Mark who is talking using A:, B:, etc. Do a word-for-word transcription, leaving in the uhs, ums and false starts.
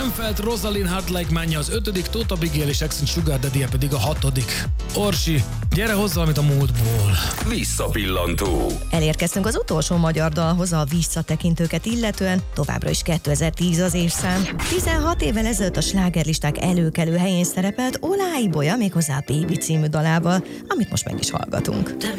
A: Renfelt, Rosalind, Hard Like Manya az ötödik, Tóth Abigail és Exxon Sugar Daddy pedig a hatodik. Orsi, gyere hozzá valamit a múltból.
B: Visszapillantó.
C: Elérkeztünk az utolsó magyar dalhoz a visszatekintőket illetően, továbbra is kétezer-tíz az évszám. tizenhat évvel ezelőtt a slágerlisták előkelő helyén szerepelt Olá Ibolya, méghozzá a Baby című dalával, amit most meg is hallgatunk.